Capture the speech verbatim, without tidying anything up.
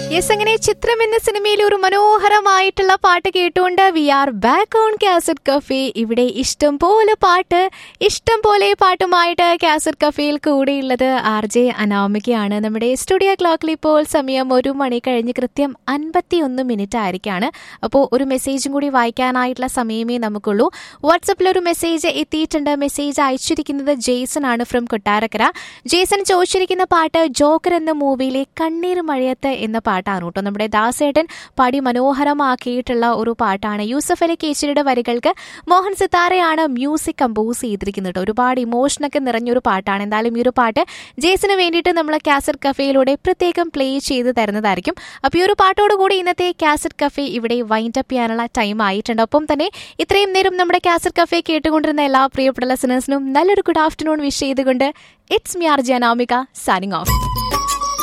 Yes, അങ്ങനെ ചിത്രം എന്ന സിനിമയിൽ ഒരു മനോഹരമായിട്ടുള്ള പാട്ട് കേട്ടുകൊണ്ട് V are back on cassette cafe. ഇവിടെ ഇഷ്ടം പോലെ പാട്ട്, ഇഷ്ടം പോലെ പാട്ടുമായിട്ട് കാസറ്റ് കഫേയിൽ കൂടെയുള്ളത് ആർ ജെ അനാമികയാണ്. നമ്മുടെ സ്റ്റുഡിയോ ക്ലോക്കിൽ ഇപ്പോൾ സമയം ഒരു മണി കഴിഞ്ഞ് കൃത്യം അൻപത്തി ഒന്ന് മിനിറ്റ് ആയിരിക്കാണ്. അപ്പോൾ ഒരു മെസ്സേജും കൂടി വായിക്കാനായിട്ടുള്ള സമയമേ നമുക്കുള്ളൂ. വാട്സപ്പിൽ ഒരു മെസ്സേജ് എത്തിയിട്ടുണ്ട്. മെസ്സേജ് അയച്ചിരിക്കുന്നത് ജെയ്സൺ ആണ് ഫ്രം കൊട്ടാരക്കര. ജെയ്സൺ ചോദിച്ചിരിക്കുന്ന പാട്ട് ജോക്കർ എന്ന മൂവിയിലെ കണ്ണീർ മഴയത്ത് എന്ന പാട്ടാണ് കേട്ടോ. നമ്മുടെ ദാസേട്ടൻ പാടി മനോഹരമാക്കിയിട്ടുള്ള ഒരു പാട്ടാണ്. യൂസഫ് അലി കേച്ചരിയുടെ വരികൾക്ക് മോഹൻ സിത്താരയാണ് മ്യൂസിക് കമ്പോസ് ചെയ്തിരിക്കുന്നത്. ഒരുപാട് ഇമോഷനൊക്കെ നിറഞ്ഞൊരു പാട്ടാണ്. എന്തായാലും ഈ ഒരു പാട്ട് ജേസിന് വേണ്ടിയിട്ട് നമ്മൾ കാസറ്റ് കഫേയിലൂടെ പ്രത്യേകം പ്ലേ ചെയ്ത് തരുന്നതായിരിക്കും. അപ്പോൾ ഈ ഒരു പാട്ടോടുകൂടി ഇന്നത്തെ കാസറ്റ് കഫേ ഇവിടെ വൈൻഡ് അപ്പ് ചെയ്യാനുള്ള ടൈം ആയിട്ടുണ്ട്. ഒപ്പം തന്നെ ഇത്രയും നേരം നമ്മുടെ കാസറ്റ് കഫേ കേട്ടുകൊണ്ടിരുന്ന എല്ലാ പ്രിയപ്പെട്ട ലിസണേഴ്സിനും നല്ലൊരു ഗുഡ് ആഫ്റ്റർനൂൺ വിഷ് ചെയ്തുകൊണ്ട് it's me R J Anamika signing off.